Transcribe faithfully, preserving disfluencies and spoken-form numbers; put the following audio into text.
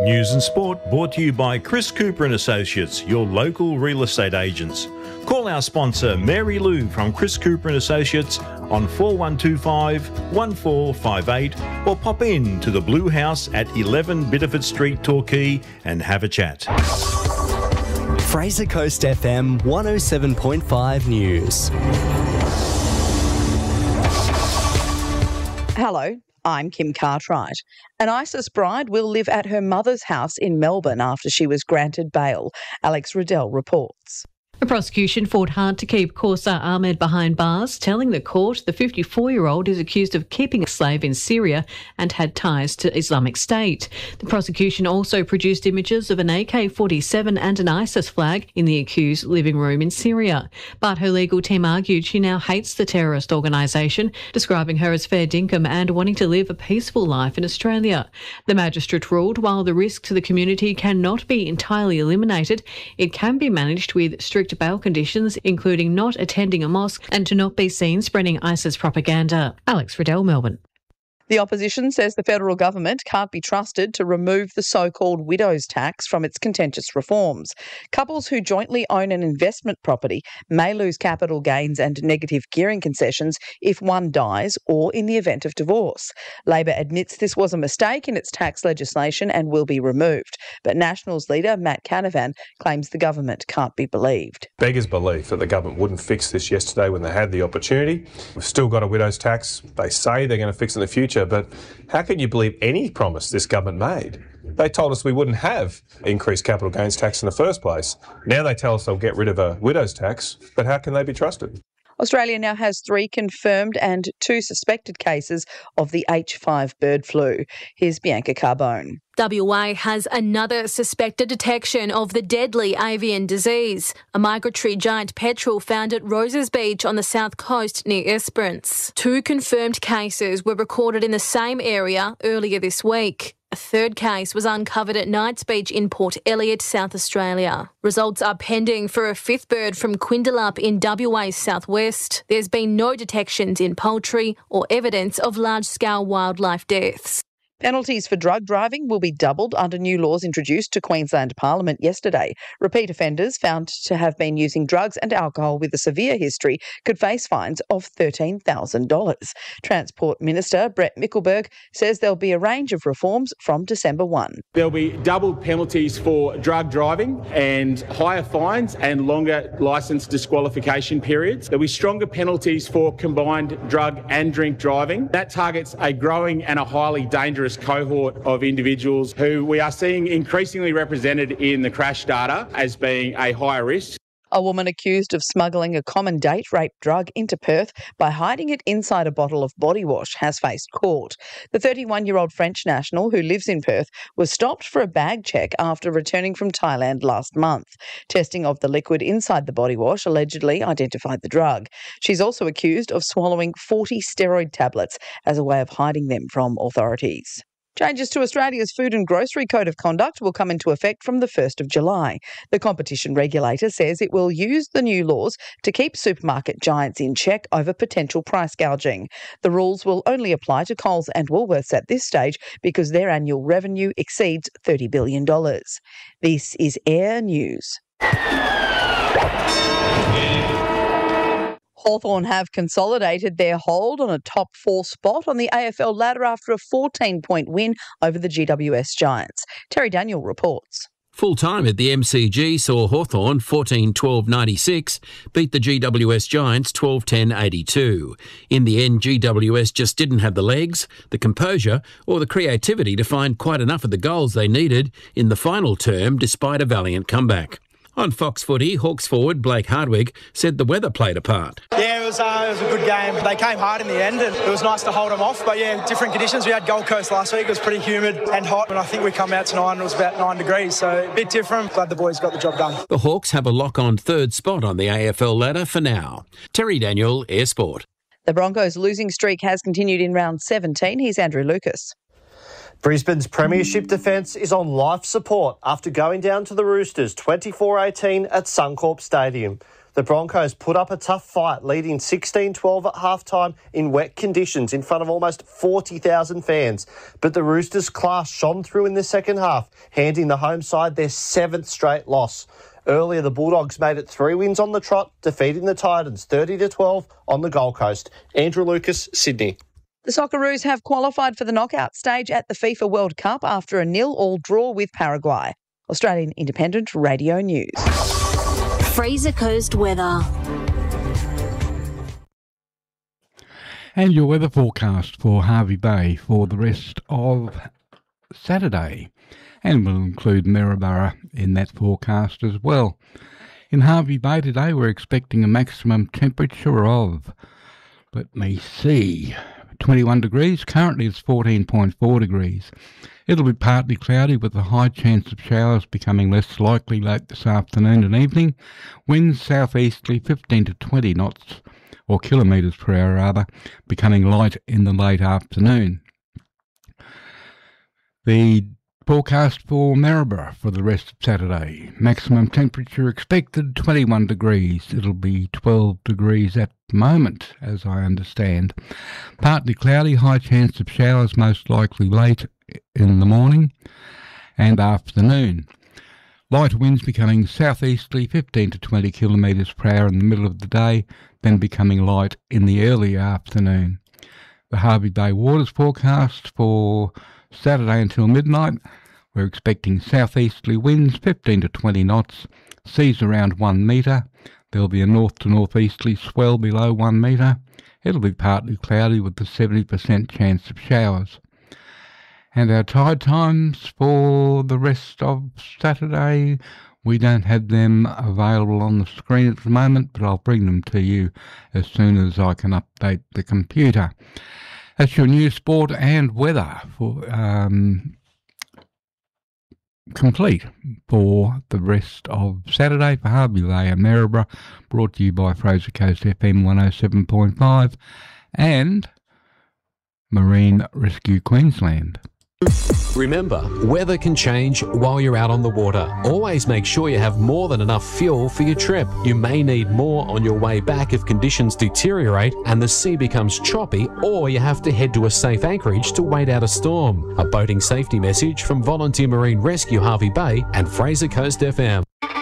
News and sport brought to you by Chris Cooper and Associates, your local real estate agents. Call our sponsor Mary Lou from Chris Cooper and Associates on four one two five, one four five eight or pop in to the Blue House at eleven Biddeford Street, Torquay and have a chat. Fraser Coast F M one oh seven point five News. Hello, I'm Kim Cartwright. An ISIS bride will live at her mother's house in Melbourne after she was granted bail. Alex Riddell reports. The prosecution fought hard to keep Kaursar Ahmed behind bars, telling the court the fifty-four-year-old is accused of keeping a slave in Syria and had ties to Islamic State. The prosecution also produced images of an A K forty-seven and an ISIS flag in the accused's living room in Syria. But her legal team argued she now hates the terrorist organisation, describing her as fair dinkum and wanting to live a peaceful life in Australia. The magistrate ruled while the risk to the community cannot be entirely eliminated, it can be managed with strict bail conditions, including not attending a mosque and to not be seen spreading ISIS propaganda. Alex Riddell, Melbourne. The opposition says the federal government can't be trusted to remove the so-called widow's tax from its contentious reforms. Couples who jointly own an investment property may lose capital gains and negative gearing concessions if one dies or in the event of divorce. Labor admits this was a mistake in its tax legislation and will be removed. But Nationals leader Matt Canavan claims the government can't be believed. Beggars belief that the government wouldn't fix this yesterday when they had the opportunity. We've still got a widow's tax. They say they're going to fix it in the future. But how can you believe any promise this government made? They told us we wouldn't have increased capital gains tax in the first place. Now they tell us they'll get rid of a widow's tax, but how can they be trusted? Australia now has three confirmed and two suspected cases of the H five bird flu. Here's Bianca Carbone. W A has another suspected detection of the deadly avian disease, a migratory giant petrel found at Roses Beach on the south coast near Esperance. Two confirmed cases were recorded in the same area earlier this week. A third case was uncovered at Knights Beach in Port Elliot, South Australia. Results are pending for a fifth bird from Quindalup in W A's southwest. There's been no detections in poultry or evidence of large-scale wildlife deaths. Penalties for drug driving will be doubled under new laws introduced to Queensland Parliament yesterday. Repeat offenders found to have been using drugs and alcohol with a severe history could face fines of thirteen thousand dollars. Transport Minister Brett Mickelberg says there'll be a range of reforms from December first. There'll be doubled penalties for drug driving and higher fines and longer licence disqualification periods. There'll be stronger penalties for combined drug and drink driving. That targets a growing and a highly dangerous cohort of individuals who we are seeing increasingly represented in the crash data as being a higher risk. A woman accused of smuggling a common date rape drug into Perth by hiding it inside a bottle of body wash has faced court. The thirty-one-year-old French national who lives in Perth was stopped for a bag check after returning from Thailand last month. Testing of the liquid inside the body wash allegedly identified the drug. She's also accused of swallowing forty steroid tablets as a way of hiding them from authorities. Changes to Australia's Food and Grocery Code of Conduct will come into effect from the first of July. The competition regulator says it will use the new laws to keep supermarket giants in check over potential price gouging. The rules will only apply to Coles and Woolworths at this stage because their annual revenue exceeds thirty billion dollars. This is Air News. Hawthorn have consolidated their hold on a top four spot on the A F L ladder after a fourteen-point win over the G W S Giants. Terry Daniel reports. Full time at the M C G saw Hawthorn fourteen twelve ninety-six beat the G W S Giants twelve ten eighty-two. In the end, G W S just didn't have the legs, the composure or the creativity to find quite enough of the goals they needed in the final term despite a valiant comeback. On Fox Footy, Hawks forward Blake Hardwick said the weather played a part. Yeah, it was, uh, it was a good game. They came hard in the end and it was nice to hold them off. But yeah, different conditions. We had Gold Coast last week. It was pretty humid and hot. And I think we come out tonight and it was about nine degrees. So a bit different. Glad the boys got the job done. The Hawks have a lock-on third spot on the A F L ladder for now. Terry Daniel, Air Sport. The Broncos' losing streak has continued in round seventeen. Here's Andrew Lucas. Brisbane's premiership defence is on life support after going down to the Roosters twenty-four eighteen at Suncorp Stadium. The Broncos put up a tough fight, leading sixteen twelve at halftime in wet conditions in front of almost forty thousand fans. But the Roosters' class shone through in the second half, handing the home side their seventh straight loss. Earlier, the Bulldogs made it three wins on the trot, defeating the Titans thirty to twelve on the Gold Coast. Andrew Lucas, Sydney. The Socceroos have qualified for the knockout stage at the FIFA World Cup after a nil-all draw with Paraguay. Australian Independent Radio News. Fraser Coast weather. And your weather forecast for Hervey Bay for the rest of Saturday. And we'll include Maryborough in that forecast as well. In Hervey Bay today, we're expecting a maximum temperature of, let me see, twenty-one degrees. Currently it's fourteen point four degrees. It'll be partly cloudy with a high chance of showers becoming less likely late this afternoon and evening. Winds southeasterly fifteen to twenty knots, or kilometres per hour rather, becoming light in the late afternoon. The forecast for Maryborough for the rest of Saturday. Maximum temperature expected twenty-one degrees. It'll be twelve degrees at the moment, as I understand. Partly cloudy, high chance of showers most likely late in the morning and afternoon. Light winds becoming southeasterly fifteen to twenty kilometres per hour in the middle of the day, then becoming light in the early afternoon. The Hervey Bay waters forecast for Saturday until midnight. We're expecting southeasterly winds fifteen to twenty knots, seas around one metre. There'll be a north to northeasterly swell below one metre. It'll be partly cloudy with a seventy percent chance of showers. And our tide times for the rest of Saturday, we don't have them available on the screen at the moment, but I'll bring them to you as soon as I can update the computer. That's your news, sport and weather for um, complete for the rest of Saturday for Hervey Bay and Maryborough, brought to you by Fraser Coast F M one oh seven point five and Marine Rescue Queensland. Remember, weather can change while you're out on the water. Always make sure you have more than enough fuel for your trip. You may need more on your way back if conditions deteriorate and the sea becomes choppy, or you have to head to a safe anchorage to wait out a storm. A boating safety message from Volunteer Marine Rescue Hervey Bay and Fraser Coast F M.